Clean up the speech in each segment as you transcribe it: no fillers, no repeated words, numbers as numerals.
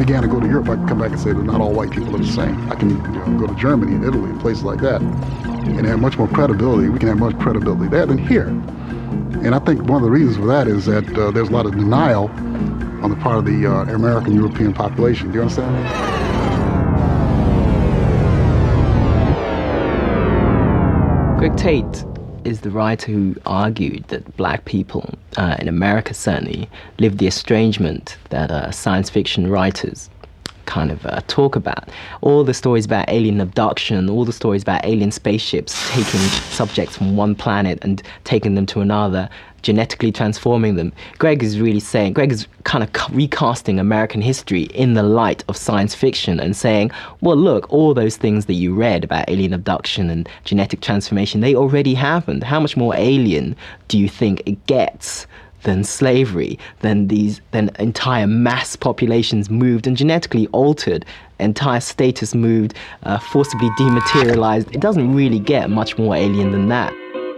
began to go to Europe, I can come back and say that not all white people are the same. I can go to Germany and Italy and places like that and have much more credibility. We can have much credibility there than here. And I think one of the reasons for that is that there's a lot of denial on the part of the American European population. Do you understand? Greg Tate is the writer who argued that black people, in America certainly, live the estrangement that science fiction writers kind of talk about. All the stories about alien abduction, all the stories about alien spaceships taking subjects from one planet and taking them to another, genetically transforming them. Greg is kind of recasting American history in the light of science fiction and saying, well, look, all those things that you read about alien abduction and genetic transformation, they already happened. How much more alien do you think it gets than slavery, than entire mass populations moved and genetically altered, entire status moved, forcibly dematerialized? It doesn't really get much more alien than that.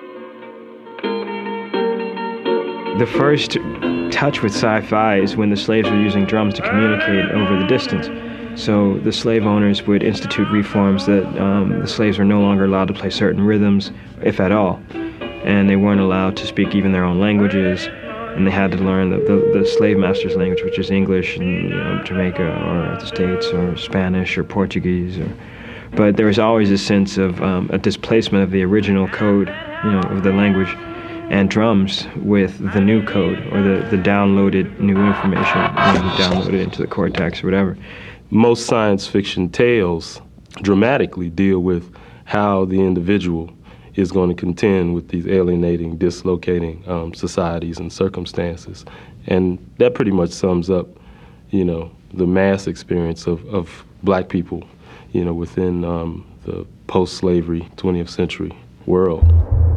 The first touch with sci-fi is when the slaves were using drums to communicate over the distance. So the slave owners would institute reforms that the slaves were no longer allowed to play certain rhythms, if at all. And they weren't allowed to speak even their own languages. And they had to learn the slave master's language, which is English in Jamaica or the States, or Spanish or Portuguese. But there was always a sense of a displacement of the original code, of the language and drums with the new code or the downloaded new information, downloaded into the cortex or whatever. Most science fiction tales dramatically deal with how the individual is going to contend with these alienating, dislocating societies and circumstances. And that pretty much sums up, the mass experience of black people, within the post-slavery 20th century world.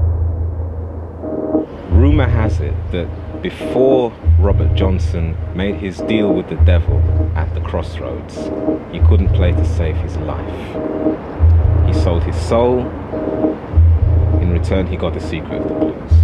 Rumor has it that before Robert Johnson made his deal with the devil at the crossroads, he couldn't play to save his life. He sold his soul. In return, he got a secret of the blues.